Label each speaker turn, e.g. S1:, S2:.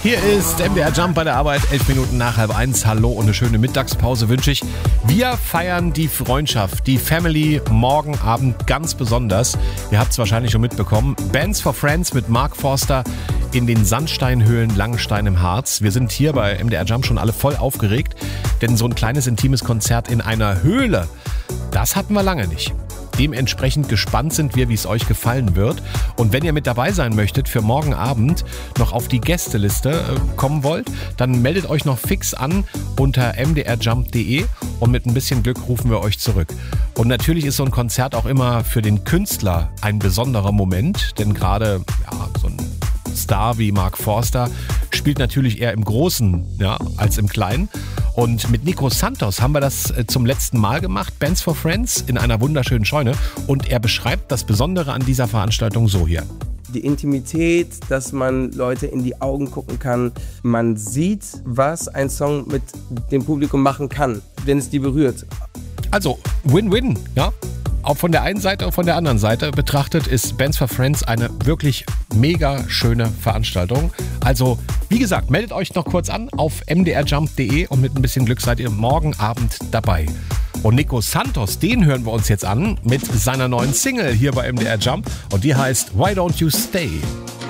S1: Hier ist MDR Jump bei der Arbeit, 11 Minuten nach 12:30. Hallo und eine schöne Mittagspause wünsche ich. Wir feiern die Freundschaft, die Family morgen Abend ganz besonders. Ihr habt es wahrscheinlich schon mitbekommen. Bands for Friends mit Mark Forster in den Sandsteinhöhlen Langenstein im Harz. Wir sind hier bei MDR Jump schon alle voll aufgeregt, denn so ein kleines intimes Konzert in einer Höhle, das hatten wir lange nicht. Dementsprechend gespannt sind wir, wie es euch gefallen wird. Und wenn ihr mit dabei sein möchtet, für morgen Abend noch auf die Gästeliste kommen wollt, dann meldet euch noch fix an unter mdrjump.de und mit ein bisschen Glück rufen wir euch zurück. Und natürlich ist so ein Konzert auch immer für den Künstler ein besonderer Moment, denn gerade so ein Star wie Mark Forster spielt natürlich eher im Großen als im Kleinen. Und mit Nico Santos haben wir das zum letzten Mal gemacht, Bands for Friends, in einer wunderschönen Scheune. Und er beschreibt das Besondere an dieser Veranstaltung so hier.
S2: Die Intimität, dass man Leute in die Augen gucken kann. Man sieht, was ein Song mit dem Publikum machen kann, wenn es die berührt.
S1: Also Win-Win, ja. Auch von der einen Seite und von der anderen Seite betrachtet ist Bands for Friends eine wirklich mega schöne Veranstaltung. Also, wie gesagt, meldet euch noch kurz an auf mdrjump.de und mit ein bisschen Glück seid ihr morgen Abend dabei. Und Nico Santos, den hören wir uns jetzt an mit seiner neuen Single hier bei MDR Jump und die heißt Why Don't You Stay?